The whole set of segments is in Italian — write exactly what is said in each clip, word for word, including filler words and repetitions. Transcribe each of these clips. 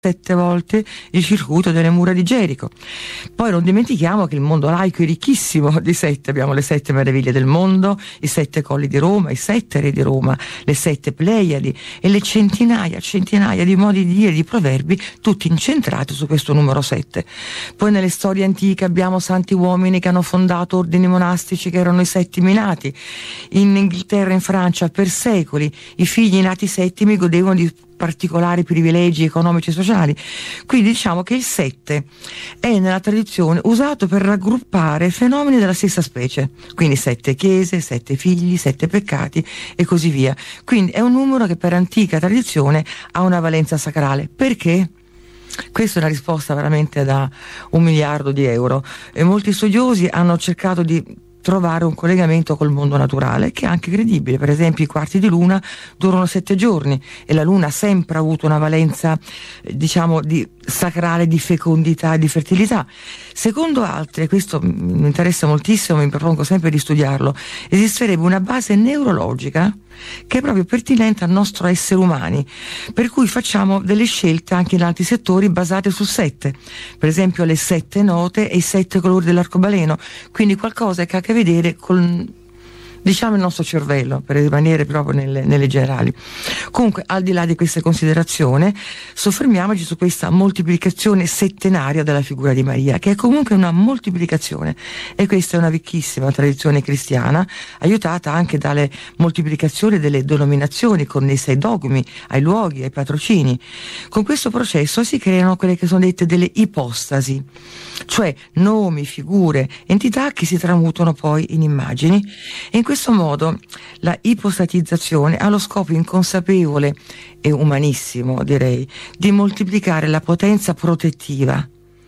sette volte il circuito delle mura di Gerico. Poi non dimentichiamo che il mondo laico è ricchissimo di sette. Abbiamo le sette meraviglie del mondo, i sette colli di Roma, i sette re di Roma, le sette Pleiadi e le centinaia, centinaia di modi di dire, di proverbi, tutti incentrati su questo numero sette. Poi nelle storie antiche abbiamo santi uomini che hanno fondato ordini monastici che erano i settimi nati. In Inghilterra e in Francia per secoli i figli nati settimi godevano di particolari privilegi economici e sociali. Quindi diciamo che il sette è nella tradizione usato per raggruppare fenomeni della stessa specie, quindi sette chiese, sette figli, sette peccati e così via. Quindi è un numero che per antica tradizione ha una valenza sacrale. Perché? Questa è una risposta veramente da un miliardo di euro, e molti studiosi hanno cercato di trovare un collegamento col mondo naturale che è anche credibile. Per esempio i quarti di luna durano sette giorni e la luna ha sempre avuto una valenza diciamo di sacrale, di fecondità e di fertilità. Secondo altri, e questo mi interessa moltissimo, mi propongo sempre di studiarlo, esisterebbe una base neurologica che è proprio pertinente al nostro essere umani, per cui facciamo delle scelte anche in altri settori basate sul sette, per esempio le sette note e i sette colori dell'arcobaleno, quindi qualcosa che ha a che vedere con diciamo il nostro cervello, per rimanere proprio nelle, nelle generali. Comunque, al di là di queste considerazioni, soffermiamoci su questa moltiplicazione settenaria della figura di Maria, che è comunque una moltiplicazione, e questa è una ricchissima tradizione cristiana, aiutata anche dalle moltiplicazioni delle denominazioni connesse ai dogmi, ai luoghi, ai patrocini. Con questo processo si creano quelle che sono dette delle ipostasi, cioè nomi, figure, entità che si tramutano poi in immagini, e in questo modo la ipostatizzazione ha lo scopo inconsapevole e umanissimo, direi, di moltiplicare la potenza protettiva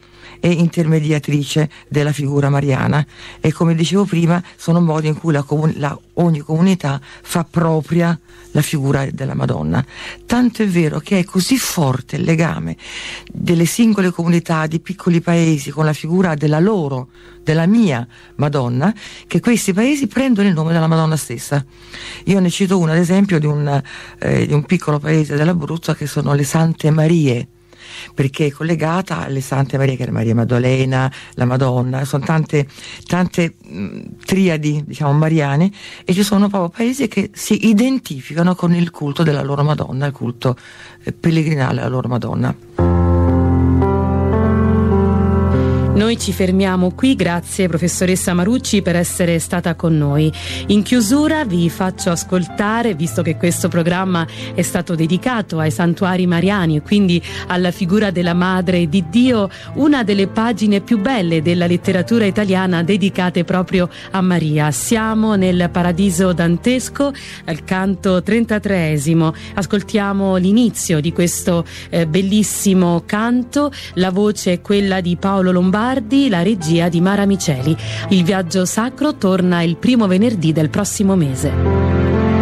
e intermediatrice della figura mariana, e come dicevo prima sono modi in cui la comun- la, ogni comunità fa propria la figura della Madonna. Tanto è vero che è così forte il legame delle singole comunità di piccoli paesi con la figura della loro, della mia Madonna, che questi paesi prendono il nome della Madonna stessa. Io ne cito uno, ad esempio, di un, eh, di un piccolo paese dell'Abruzzo, che sono le Sante Marie, perché è collegata alle Sante Marie, che è Maria Maddalena, la Madonna, sono tante, tante mh, triadi, diciamo, mariane, e ci sono proprio paesi che si identificano con il culto della loro Madonna, il culto eh, pellegrinale alla loro Madonna. Noi ci fermiamo qui, grazie professoressa Marucci per essere stata con noi. In chiusura vi faccio ascoltare, visto che questo programma è stato dedicato ai santuari mariani e quindi alla figura della Madre di Dio, una delle pagine più belle della letteratura italiana dedicate proprio a Maria. Siamo nel Paradiso dantesco, al canto trentatreesimo. Ascoltiamo l'inizio di questo eh, bellissimo canto, la voce è quella di Paolo Lombardi, la regia di Mara Miceli. Il viaggio sacro torna il primo venerdì del prossimo mese.